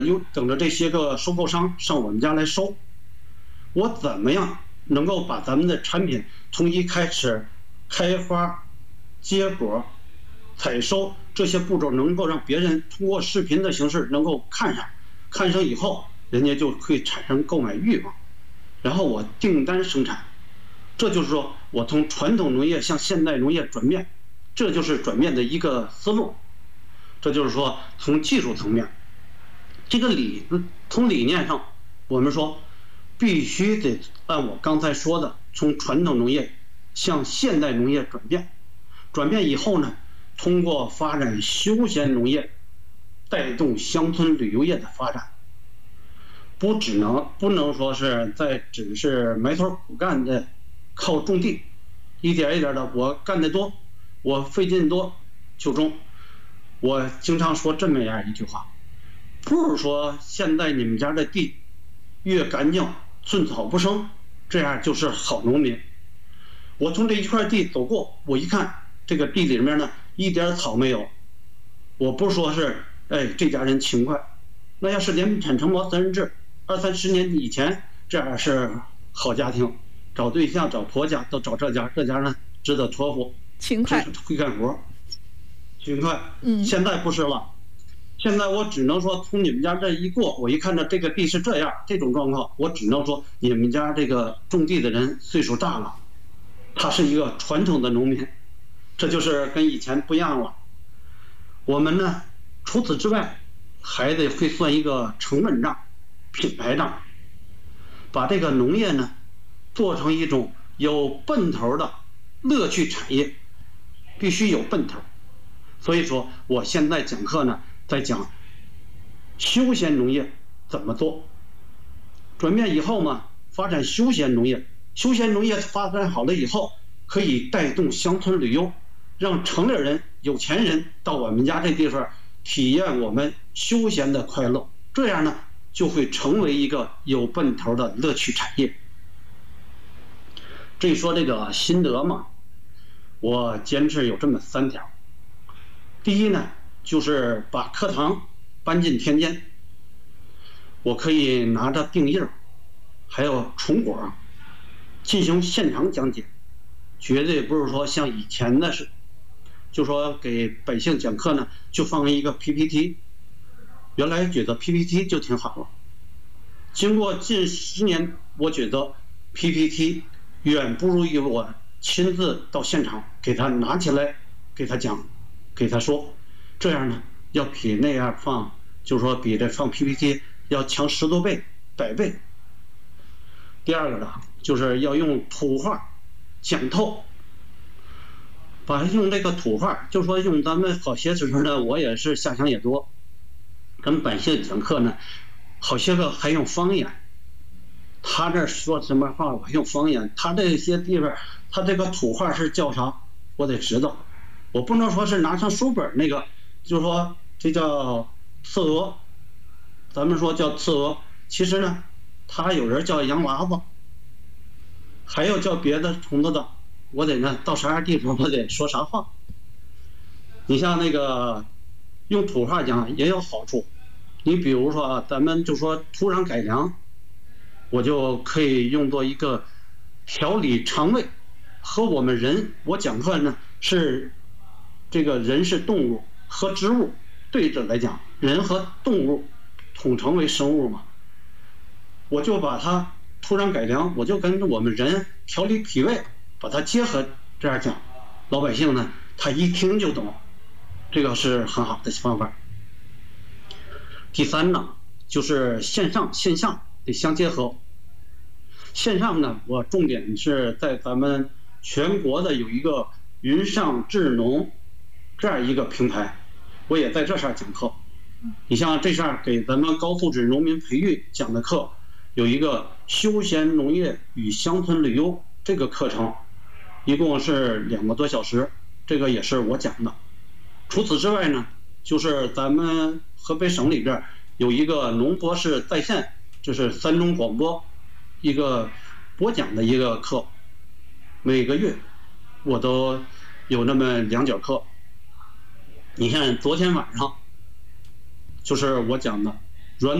等着这些个收购商上我们家来收。我怎么样能够把咱们的产品从一开始开花、结果、采收这些步骤能够让别人通过视频的形式能够看上，看上以后人家就会产生购买欲望，然后我订单生产。这就是说我从传统农业向现代农业转变，这就是转变的一个思路。这就是说从技术层面，这个从理念上我们说必须得按我刚才说的从传统农业向现代农业转变。转变以后呢，通过发展休闲农业带动乡村旅游业的发展。不能说是只是埋头苦干的靠种地，一点一点的我干得多，我费劲多就种。我经常说这么样一句话，不是说现在你们家的地越干净寸草不生，这样就是好农民。我从这一块地走过，我一看这个地里面呢一点草没有，我不是说是这家人勤快，那要是联产承包责任制20-30年以前，这样是好家庭，找对象找婆家都找这家呢值得托付， 勤快会干活，勤快。现在不是了，现在我只能说从你们家这一过，我一看到这个地是这样这种状况，我只能说你们家这个种地的人岁数大了，他是一个传统的农民，这就是跟以前不一样了。我们呢除此之外还得会算一个成本账、品牌账，把这个农业呢做成一种有奔头的乐趣产业，必须有奔头。所以说我现在讲课呢在讲休闲农业怎么做。转变以后嘛，发展休闲农业，休闲农业发展好了以后，可以带动乡村旅游，让城里人、有钱人到我们家这地方体验我们休闲的快乐，这样呢就会成为一个有奔头的乐趣产业。至于说这个心得嘛，我坚持有这么3条。第一呢，就是把课堂搬进田间，我可以拿着定印还有虫果进行现场讲解，绝对不是说像以前的是就说给百姓讲课呢就放一个 PPT， 原来觉得 PPT 就挺好了，经过近10年，我觉得 PPT 远不如于我亲自到现场给他拿起来给他讲给他说，这样呢要比那样放，就是说比这放 PPT 要强10多倍100倍。第二个呢就是要用土话讲透，把用这个土话，就说用咱们好些时候呢，我也是下乡也多，跟百姓讲课呢好些个还用方言，他这说什么话我用方言，他这些地方他这个土话是叫啥我得知道，我不能说是拿上书本那个，就是说这叫刺鹅，咱们说叫刺鹅，其实呢他有人叫羊喇子，还有叫别的虫子的，我得呢到啥样地方我得说啥话。你像那个用土话讲也有好处，你比如说咱们就说土壤改良，我就可以用作一个调理肠胃，和我们人，我讲课呢是这个人是动物和植物对着来讲，人和动物统称为生物嘛，我就把它土壤改良，我就跟我们人调理脾胃把它结合这样讲，老百姓呢他一听就懂，这个是很好的方法。第3呢就是线上线下得相结合。线上呢我重点是在咱们全国的有一个云上智农这样一个平台，我也在这上讲课。你像这上给咱们高素质农民培育讲的课，有一个休闲农业与乡村旅游这个课程，一共是2个多小时，这个也是我讲的。除此之外呢，就是咱们河北省里边有一个农博士在线，就是3中广播一个播讲的一个课，每个月我都有那么2节课。你看昨天晚上就是我讲的